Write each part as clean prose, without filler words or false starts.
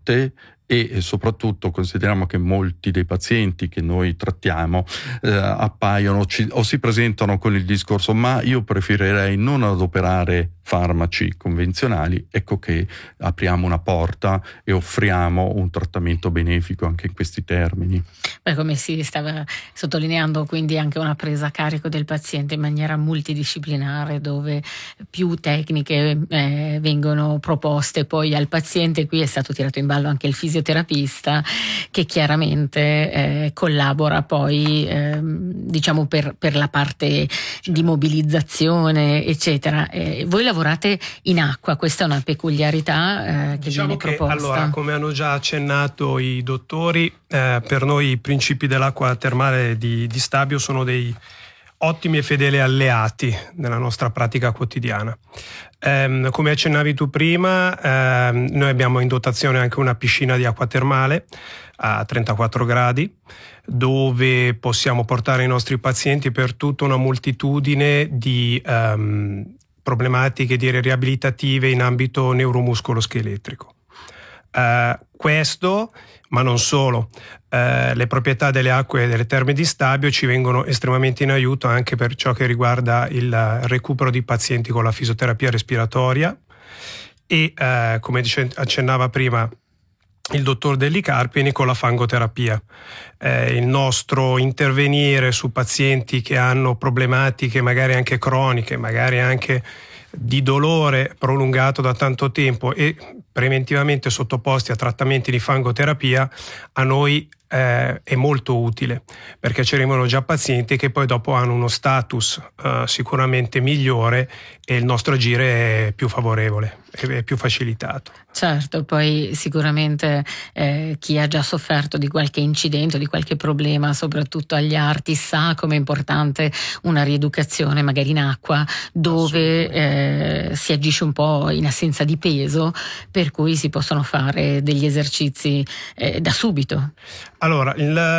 volte, e soprattutto consideriamo che molti dei pazienti che noi trattiamo appaiono o si presentano con il discorso: ma io preferirei non adoperare farmaci convenzionali. Ecco che apriamo una porta e offriamo un trattamento benefico anche in questi termini. Beh, come si stava sottolineando, quindi anche una presa a carico del paziente in maniera multidisciplinare, dove più tecniche vengono proposte poi al paziente. Qui è stato tirato in ballo anche il fisioterapista, che chiaramente collabora poi diciamo per la parte di mobilizzazione, eccetera. Voi lavorate in acqua, questa è una peculiarità che diciamo viene proposta. Allora, come hanno già accennato i dottori, per noi i principi dell'acqua termale di Stabio sono dei ottimi e fedeli alleati nella nostra pratica quotidiana. Come accennavi tu prima, noi abbiamo in dotazione anche una piscina di acqua termale a 34 gradi, dove possiamo portare i nostri pazienti per tutta una moltitudine di problematiche riabilitative in ambito neuromuscolo-scheletrico. Questo, ma non solo, le proprietà delle acque delle terme di Stabio ci vengono estremamente in aiuto anche per ciò che riguarda il recupero di pazienti con la fisioterapia respiratoria e, come accennava prima il dottor Delli Carpini, con la fangoterapia. Il nostro intervenire su pazienti che hanno problematiche magari anche croniche, magari anche di dolore prolungato da tanto tempo e preventivamente sottoposti a trattamenti di fangoterapia, a noi è molto utile, perché ci arrivano già pazienti che poi dopo hanno uno status sicuramente migliore e il nostro agire è più favorevole, è più facilitato. Certo, poi sicuramente chi ha già sofferto di qualche incidente, di qualche problema, soprattutto agli arti, sa com'è importante una rieducazione magari in acqua, dove si agisce un po' in assenza di peso, per cui si possono fare degli esercizi da subito. Allora,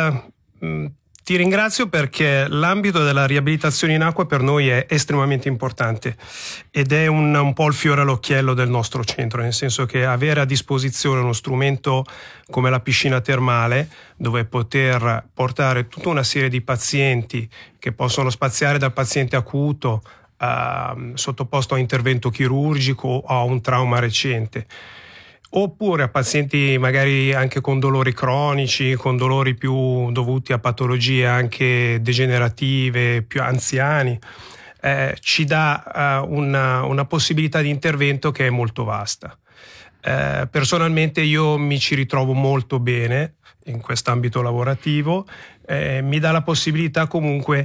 ti ringrazio, perché l'ambito della riabilitazione in acqua per noi è estremamente importante ed è un po' il fiore all'occhiello del nostro centro, nel senso che avere a disposizione uno strumento come la piscina termale, dove poter portare tutta una serie di pazienti che possono spaziare dal paziente acuto sottoposto a intervento chirurgico o a un trauma recente, oppure a pazienti magari anche con dolori cronici, con dolori più dovuti a patologie anche degenerative, più anziani, ci dà una possibilità di intervento che è molto vasta. Personalmente io mi ci ritrovo molto bene in quest'ambito lavorativo, mi dà la possibilità comunque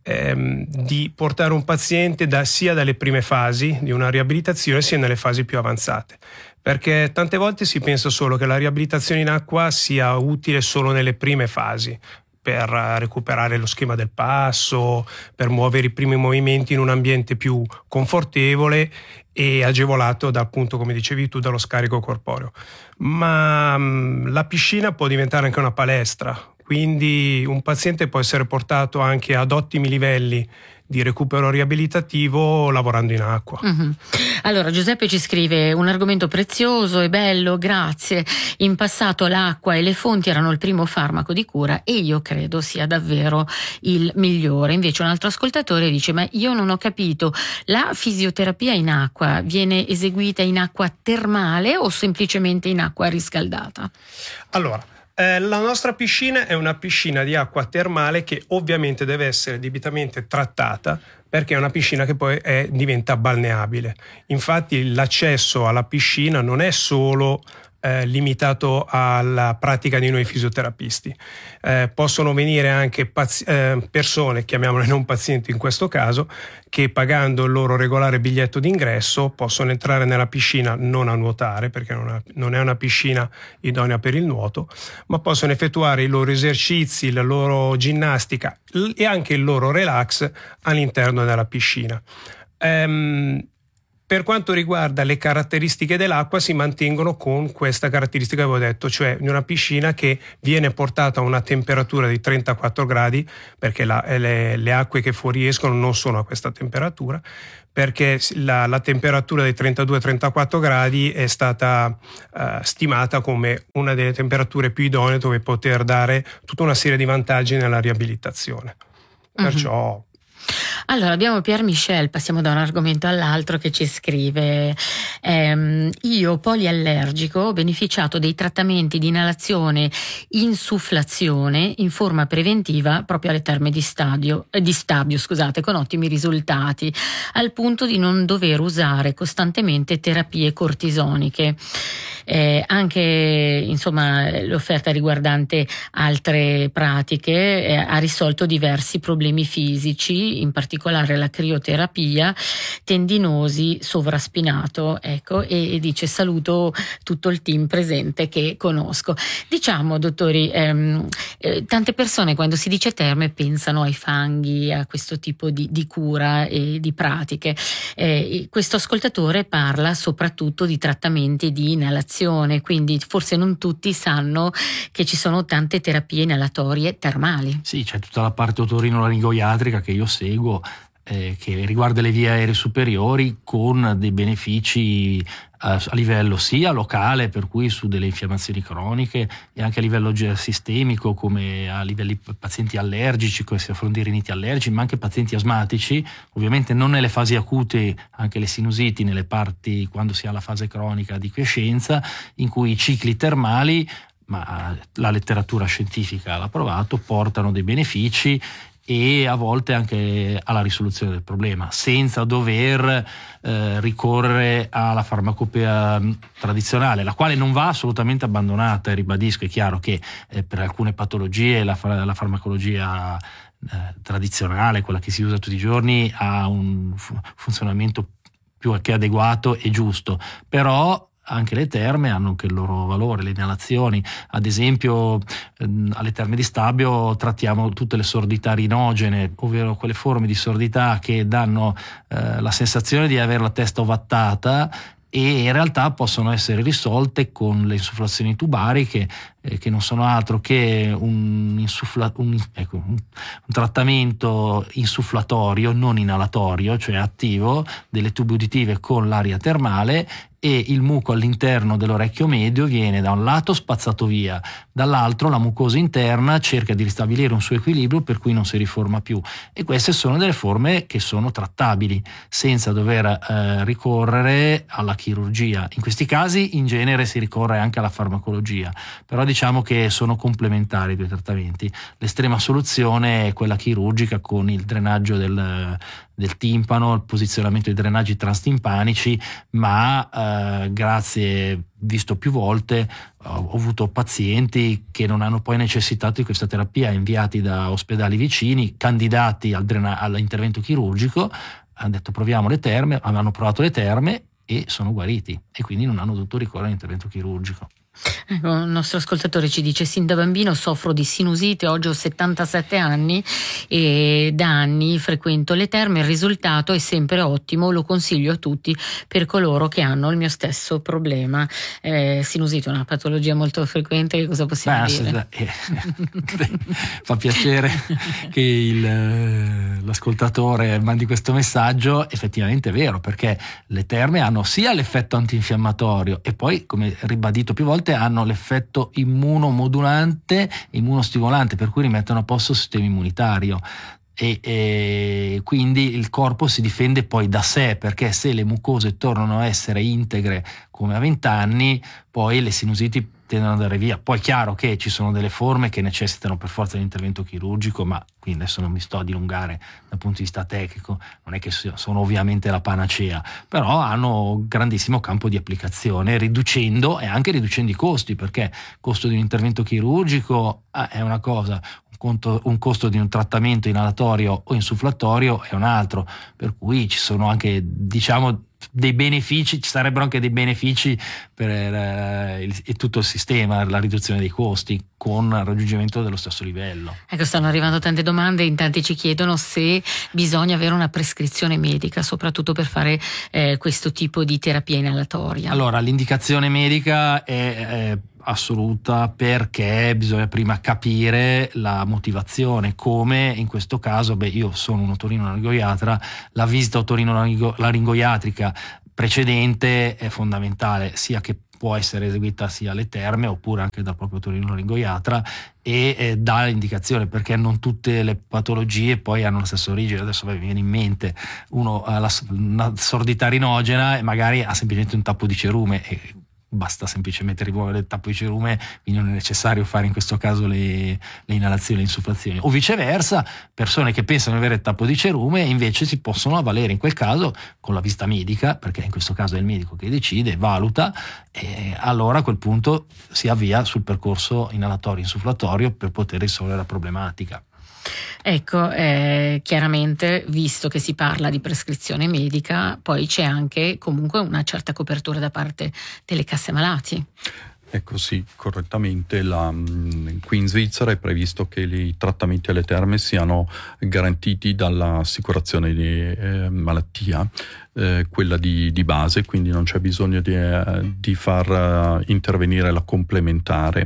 di portare un paziente sia dalle prime fasi di una riabilitazione sia nelle fasi più avanzate, perché tante volte si pensa solo che la riabilitazione in acqua sia utile solo nelle prime fasi, per recuperare lo schema del passo, per muovere i primi movimenti in un ambiente più confortevole e agevolato appunto, come dicevi tu, dallo scarico corporeo. Ma la piscina può diventare anche una palestra, quindi un paziente può essere portato anche ad ottimi livelli di recupero riabilitativo lavorando in acqua. Allora, Giuseppe ci scrive: un argomento prezioso e bello, grazie. In passato l'acqua e le fonti erano il primo farmaco di cura e io credo sia davvero il migliore. Invece un altro ascoltatore dice: ma io non ho capito, la fisioterapia in acqua viene eseguita in acqua termale o semplicemente in acqua riscaldata? Allora, la nostra piscina è una piscina di acqua termale che ovviamente deve essere debitamente trattata, perché è una piscina che poi diventa balneabile. Infatti l'accesso alla piscina non è solo limitato alla pratica di noi fisioterapisti. Possono venire anche persone, chiamiamole non pazienti in questo caso, che pagando il loro regolare biglietto d'ingresso possono entrare nella piscina, non a nuotare perché non è una piscina idonea per il nuoto, ma possono effettuare i loro esercizi, la loro ginnastica e anche il loro relax all'interno della piscina. Per quanto riguarda le caratteristiche dell'acqua, si mantengono con questa caratteristica che avevo detto, cioè di una piscina che viene portata a una temperatura di 34 gradi, perché le acque che fuoriescono non sono a questa temperatura, perché la temperatura dei 32-34 gradi è stata stimata come una delle temperature più idonee dove poter dare tutta una serie di vantaggi nella riabilitazione. Perciò... Allora, abbiamo Pierre Michel, passiamo da un argomento all'altro, che ci scrive: io poliallergico ho beneficiato dei trattamenti di inalazione insufflazione in forma preventiva proprio alle terme di Stabio, con ottimi risultati, al punto di non dover usare costantemente terapie cortisoniche. Anche insomma l'offerta riguardante altre pratiche ha risolto diversi problemi fisici, in particolare la crioterapia, tendinosi, sovraspinato, ecco, e dice: saluto tutto il team presente che conosco. Diciamo, dottori, tante persone quando si dice terme pensano ai fanghi, a questo tipo di cura e di pratiche. Questo ascoltatore parla soprattutto di trattamenti di inalazione, quindi forse non tutti sanno che ci sono tante terapie inalatorie termali. Sì, c'è tutta la parte otorinolaringoiatrica che io seguo, che riguarda le vie aeree superiori, con dei benefici a livello sia locale, per cui su delle infiammazioni croniche, e anche a livello sistemico, come a livelli pazienti allergici, come si affronta i riniti allergici, ma anche pazienti asmatici, ovviamente non nelle fasi acute, anche le sinusiti nelle parti quando si ha la fase cronica di quiescenza, in cui i cicli termali, ma la letteratura scientifica l'ha provato, portano dei benefici e a volte anche alla risoluzione del problema, senza dover ricorrere alla farmacopea tradizionale, la quale non va assolutamente abbandonata. E ribadisco, è chiaro che per alcune patologie la farmacologia tradizionale, quella che si usa tutti i giorni, ha un funzionamento più che adeguato e giusto, però anche le terme hanno anche il loro valore, le inalazioni. Ad esempio alle terme di Stabio trattiamo tutte le sordità rinogene, ovvero quelle forme di sordità che danno la sensazione di avere la testa ovattata, e in realtà possono essere risolte con le insufflazioni tubariche, che non sono altro che un trattamento insufflatorio, non inalatorio, cioè attivo, delle tube uditive con l'aria termale, e il muco all'interno dell'orecchio medio viene da un lato spazzato via, dall'altro la mucosa interna cerca di ristabilire un suo equilibrio, per cui non si riforma più. E queste sono delle forme che sono trattabili senza dover ricorrere alla chirurgia. In questi casi in genere si ricorre anche alla farmacologia, però diciamo che sono complementari i due trattamenti. L'estrema soluzione è quella chirurgica, con il drenaggio del timpano, il posizionamento dei drenaggi transtimpanici, ma grazie, visto più volte, ho avuto pazienti che non hanno poi necessitato di questa terapia, inviati da ospedali vicini, candidati all'intervento chirurgico, hanno detto proviamo le terme, hanno provato le terme e sono guariti, e quindi non hanno dovuto ricorrere all'intervento chirurgico. Ecco, il nostro ascoltatore ci dice: sin da bambino soffro di sinusite, oggi ho 77 anni e da anni frequento le terme, il risultato è sempre ottimo, lo consiglio a tutti per coloro che hanno il mio stesso problema. Sinusite è una patologia molto frequente, che cosa possiamo dire? Fa piacere che l'ascoltatore mandi questo messaggio. Effettivamente è vero, perché le terme hanno sia l'effetto antinfiammatorio e poi, come ribadito più volte, hanno l'effetto immunomodulante e immunostimolante, per cui rimettono a posto il sistema immunitario. E quindi il corpo si difende poi da sé, perché se le mucose tornano a essere integre come a 20 anni, poi le sinusiti tendono ad andare via. Poi è chiaro che ci sono delle forme che necessitano per forza di intervento chirurgico, ma qui adesso non mi sto a dilungare dal punto di vista tecnico, non è che sono ovviamente la panacea, però hanno grandissimo campo di applicazione, riducendo e anche riducendo i costi, perché il costo di un intervento chirurgico è una cosa, un costo di un trattamento inalatorio o insufflatorio è un altro, per cui ci sono anche, diciamo, dei benefici, ci sarebbero anche dei benefici per tutto il sistema, la riduzione dei costi con il raggiungimento dello stesso livello. Ecco, stanno arrivando tante domande, in tanti ci chiedono se bisogna avere una prescrizione medica, soprattutto per fare questo tipo di terapia inalatoria. Allora, l'indicazione medica è assoluta, perché bisogna prima capire la motivazione, come in questo caso, io sono un otorinolaringoiatra, la visita otorinolaringoiatrica precedente è fondamentale, sia che può essere eseguita sia alle terme oppure anche dal proprio otorinolaringoiatra, e dà l'indicazione, perché non tutte le patologie poi hanno la stessa origine. Adesso mi viene in mente uno ha una sordità rinogena e magari ha semplicemente un tappo di cerume, e basta semplicemente rimuovere il tappo di cerume, quindi non è necessario fare in questo caso le inalazioni e le insufflazioni. O viceversa, persone che pensano di avere il tappo di cerume invece si possono avvalere in quel caso con la visita medica, perché in questo caso è il medico che decide, valuta, e allora a quel punto si avvia sul percorso inalatorio insufflatorio per poter risolvere la problematica. Ecco, chiaramente, visto che si parla di prescrizione medica, poi c'è anche comunque una certa copertura da parte delle casse malati. Ecco, sì, correttamente. Qui in Svizzera è previsto che i trattamenti alle terme siano garantiti dall'assicurazione di malattia, quella di base, quindi non c'è bisogno di far intervenire la complementare.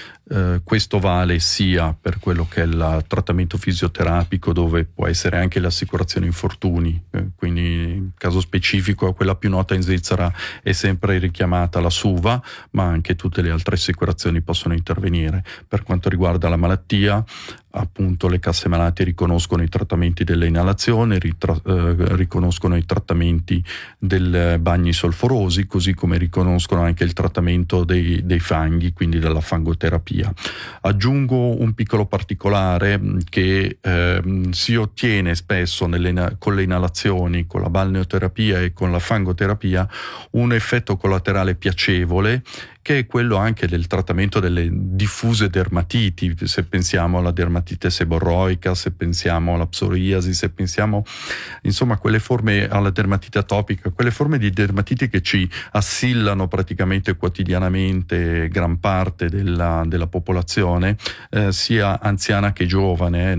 Questo vale sia per quello che è il trattamento fisioterapico, dove può essere anche l'assicurazione infortuni, quindi in caso specifico quella più nota in Svizzera è sempre richiamata la SUVA, ma anche tutte le altre assicurazioni possono intervenire. Per quanto riguarda la malattia, appunto le casse malati riconoscono i trattamenti delle inalazioni, riconoscono i trattamenti dei bagni solforosi, così come riconoscono anche il trattamento dei fanghi, quindi della fangoterapia. Aggiungo un piccolo particolare che si ottiene spesso con le inalazioni, con la balneoterapia e con la fangoterapia, un effetto collaterale piacevole, che è quello anche del trattamento delle diffuse dermatiti, se pensiamo alla dermatite seborroica, se pensiamo alla psoriasi, se pensiamo insomma a quelle forme, alla dermatite atopica, quelle forme di dermatiti che ci assillano praticamente quotidianamente gran parte della popolazione, sia anziana che giovane,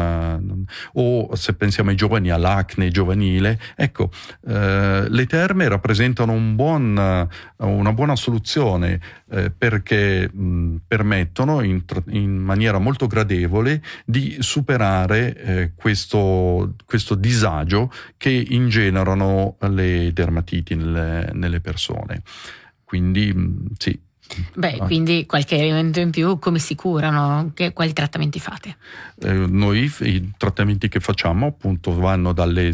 o se pensiamo ai giovani, all'acne giovanile. Ecco, le terme rappresentano una buona soluzione, perché permettono in maniera molto gradevole di superare questo disagio che ingenerano le dermatiti nelle persone. Quindi sì. Quindi qualche elemento in più, come si curano? Quali trattamenti fate? Noi i trattamenti che facciamo appunto vanno dalle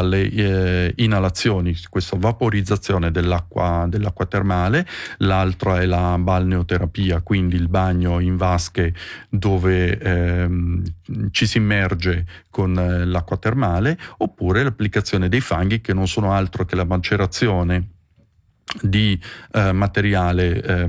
inalazioni, questa vaporizzazione dell'acqua termale, l'altra è la balneoterapia, quindi il bagno in vasche dove ci si immerge con l'acqua termale, oppure l'applicazione dei fanghi, che non sono altro che la macerazione di materiale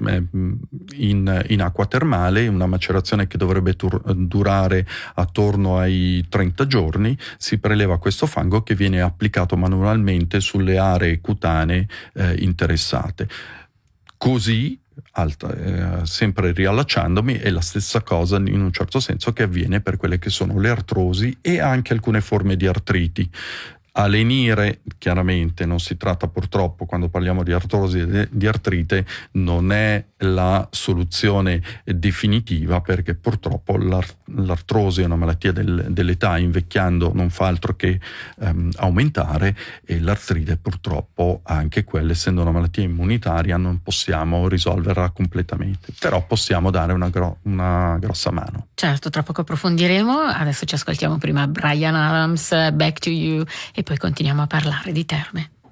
in acqua termale, una macerazione che dovrebbe durare attorno ai 30 giorni. Si preleva questo fango che viene applicato manualmente sulle aree cutanee interessate. Così, sempre riallacciandomi, è la stessa cosa in un certo senso che avviene per quelle che sono le artrosi e anche alcune forme di artriti. A lenire, chiaramente non si tratta, purtroppo, quando parliamo di artrosi e di artrite, non è la soluzione definitiva, perché purtroppo l'artrosi è una malattia dell'età, invecchiando non fa altro che aumentare, e l'artrite purtroppo, anche quella, essendo una malattia immunitaria, non possiamo risolverla completamente, però possiamo dare una grossa mano. Certo, tra poco approfondiremo. Adesso ci ascoltiamo prima Bryan Adams, Back to You, e poi continuiamo a parlare di terme.